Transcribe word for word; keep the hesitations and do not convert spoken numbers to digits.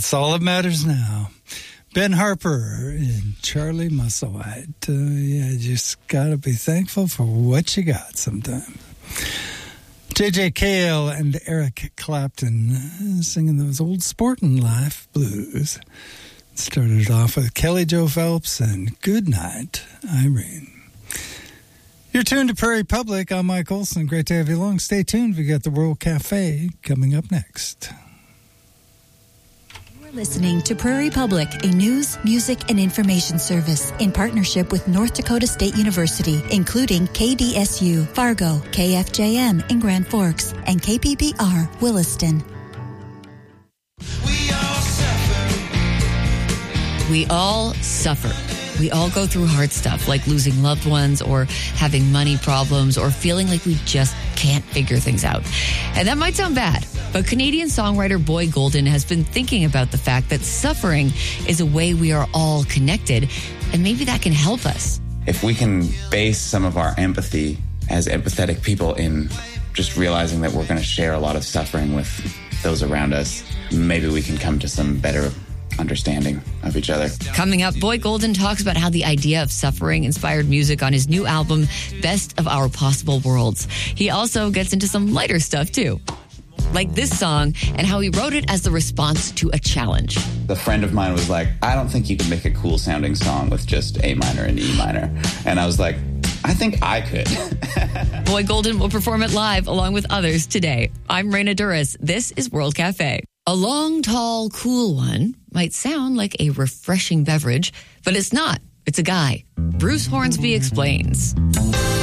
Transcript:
That's all that matters now. Ben Harper and Charlie Musselwhite. Uh, yeah, you just got to be thankful for what you got sometimes. J J Cale and Eric Clapton uh, singing those old Sportin' Life blues. Started it off with Kelly Joe Phelps and Good Night, Irene. You're tuned to Prairie Public. I'm Mike Olson. Great to have you along. Stay tuned. We got the World Cafe coming up next. Listening to Prairie Public, a news, music, and information service in partnership with North Dakota State University, including K D S U, Fargo, K F J M in Grand Forks, and K P B R, Williston. We all suffer. We all suffer. We all go through hard stuff like losing loved ones or having money problems or feeling like we just can't figure things out. And that might sound bad, but Canadian songwriter Boy Golden has been thinking about the fact that suffering is a way we are all connected, and maybe that can help us. If we can base some of our empathy as empathetic people in just realizing that we're going to share a lot of suffering with those around us, maybe we can come to some better understanding of each other. Coming up, Boy Golden talks about how the idea of suffering inspired music on his new album, Best of Our Possible Worlds. He also gets into some lighter stuff, too. Like this song and how he wrote it as the response to a challenge. A friend of mine was like, I don't think you can make a cool sounding song with just A minor and E minor. And I was like, I think I could. Boy Golden will perform it live along with others today. I'm Raina Duras. This is World Cafe. A long, tall, cool one might sound like a refreshing beverage, but it's not. It's a guy. Bruce Hornsby explains.